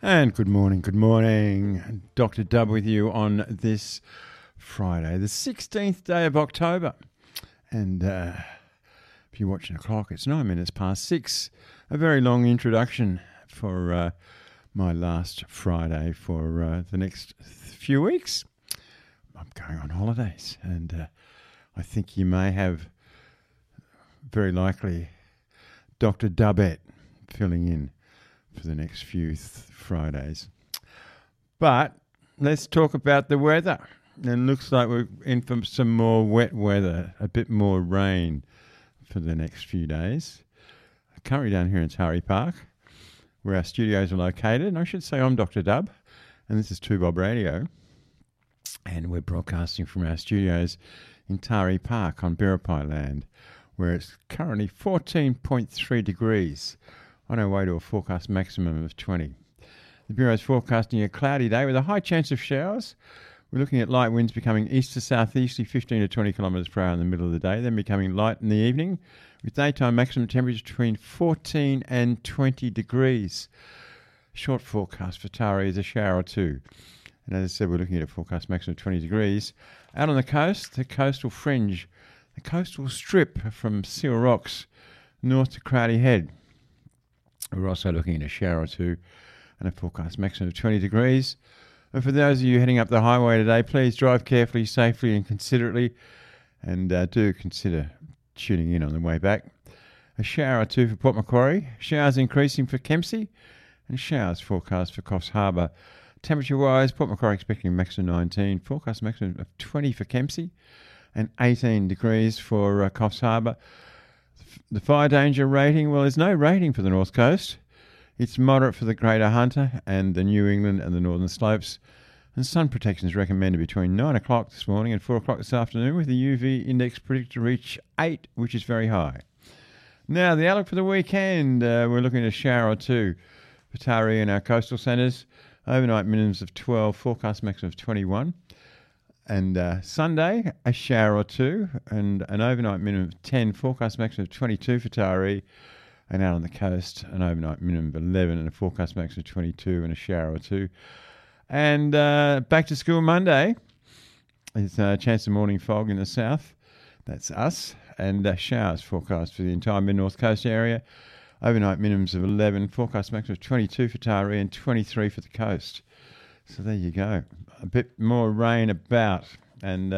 And good morning. Dr. Dub with you on this Friday, the 16th day of October. And if you're watching the clock, it's 9 minutes past 6. A very long introduction for my last Friday for the next few weeks. I'm going on holidays, and I think you may have, very likely, Dr. Dubbett filling in for the next few Fridays. But let's talk about the weather. It looks like we're in for some more wet weather, a bit more rain for the next few days. Currently down here in Tari Park, where our studios are located. And I should say I'm Dr. Dub, and this is 2Bob Radio. And we're broadcasting from our studios in Tari Park on Biripi land, where it's currently 14.3 degrees on our way to a forecast maximum of 20. The Bureau is forecasting a cloudy day with a high chance of showers. We're looking at light winds becoming east to southeasterly 15 to 20 kilometres per hour in the middle of the day, then becoming light in the evening, with daytime maximum temperatures between 14 and 20 degrees. Short forecast for Tari is a shower or two. And as I said, we're looking at a forecast maximum of 20 degrees. Out on the coastal fringe, the coastal strip from Seal Rocks north to Crowdy Head. We're also looking at a shower or two and a forecast maximum of 20 degrees. And for those of you heading up the highway today, please drive carefully, safely and considerately, and do consider tuning in on the way back. A shower or two for Port Macquarie, showers increasing for Kempsey, and showers forecast for Coffs Harbour. Temperature-wise, Port Macquarie expecting a maximum of 19, forecast maximum of 20 for Kempsey, and 18 degrees for Coffs Harbour. The fire danger rating, well, there's no rating for the North Coast. It's moderate for the Greater Hunter and the New England and the Northern Slopes. And sun protection is recommended between 9 o'clock this morning and 4 o'clock this afternoon, with the UV index predicted to reach 8, which is very high. Now, the outlook for the weekend, we're looking at a shower or two for Tari and our coastal centres. Overnight minimums of 12, forecast maximum of 21. And Sunday, a shower or two, and an overnight minimum of 10, forecast maximum of 22 for Tari. And out on the coast, an overnight minimum of 11 and a forecast maximum of 22 and a shower or two. And back to school Monday, there's a chance of morning fog in the south. That's us. And showers forecast for the entire mid-north coast area. Overnight minimums of 11, forecast maximum of 22 for Tari and 23 for the coast. So there you go. A bit more rain about, and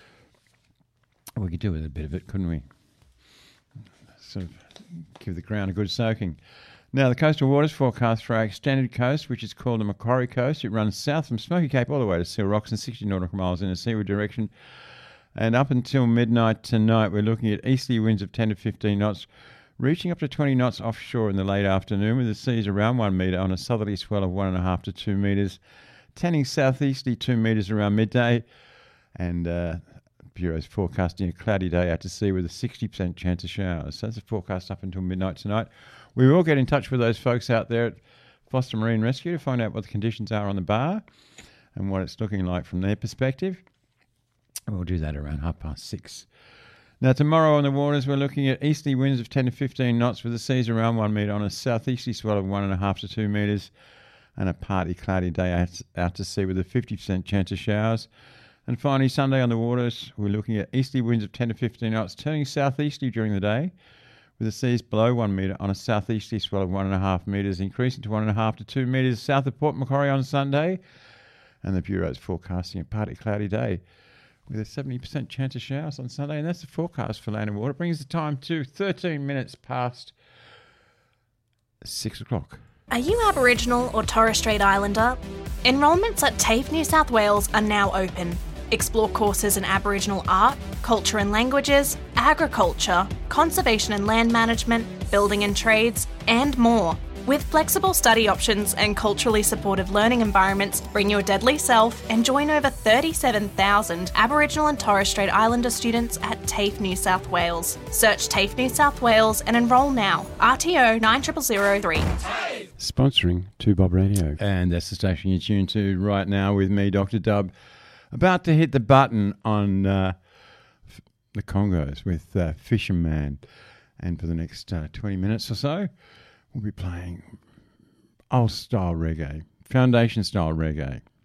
we could do with a bit of it, couldn't we? Sort of give the ground a good soaking. Now, the coastal waters forecast for our extended coast, which is called the Macquarie Coast. It runs south from Smoky Cape all the way to Seal Rocks and 60 nautical miles in a seaward direction. And up until midnight tonight, we're looking at easterly winds of 10 to 15 knots, reaching up to 20 knots offshore in the late afternoon, with the seas around 1 metre on a southerly swell of 1.5 to 2 metres, tending southeasterly 2 metres around midday. And Bureau's forecasting a cloudy day out to sea with a 60% chance of showers. So that's a forecast up until midnight tonight. We will get in touch with those folks out there at Foster Marine Rescue to find out what the conditions are on the bar and what it's looking like from their perspective. And we'll do that around 6:30. Now, tomorrow on the waters, we're looking at easterly winds of 10 to 15 knots with the seas around 1 metre on a southeasterly swell of 1.5 to 2 metres, and a partly cloudy day out to sea with a 50% chance of showers. And finally, Sunday on the waters, we're looking at easterly winds of 10 to 15 knots, turning southeasterly during the day, with the seas below 1 metre on a southeasterly swell of 1.5 metres, increasing to 1.5 to 2 metres south of Port Macquarie on Sunday. And the Bureau is forecasting a partly cloudy day with a 70% chance of showers on Sunday. And that's the forecast for land and water. It brings the time to 13 minutes past 6 o'clock. Are you Aboriginal or Torres Strait Islander? Enrolments at TAFE New South Wales are now open. Explore courses in Aboriginal art, culture and languages, agriculture, conservation and land management, building and trades, and more. With flexible study options and culturally supportive learning environments, bring your deadly self and join over 37,000 Aboriginal and Torres Strait Islander students at TAFE New South Wales. Search TAFE New South Wales and enrol now. RTO 9003. Sponsoring 2Bob Radio. And that's the station you're tuned to right now with me, Dr. Dub, about to hit the button on the Congos with Fisherman. And for the next 20 minutes or so, we'll be playing old style reggae, foundation style reggae.